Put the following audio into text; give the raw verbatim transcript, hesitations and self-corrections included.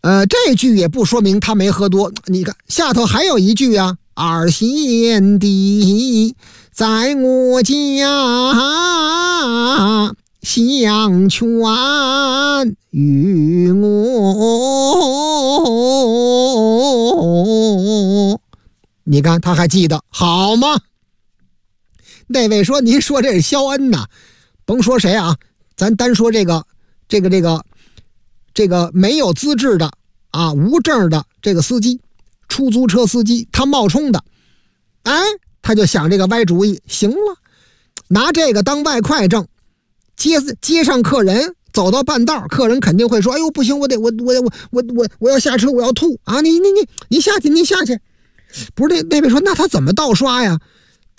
呃，这句也不说明他没喝多。你看下头还有一句啊，二贤弟在我家相劝与我。你看他还记得好吗？那位说您说这是肖恩呐，甭说谁啊，咱单说这个这个这个这个没有资质的啊，无证的这个司机，出租车司机，他冒充的，哎，他就想这个歪主意，行了，拿这个当外快挣，接接上客人，走到半道，客人肯定会说，哎呦不行，我得我我我我我我要下车，我要吐啊！你你你你下去，你下去。不是那那位说，那他怎么盗刷呀？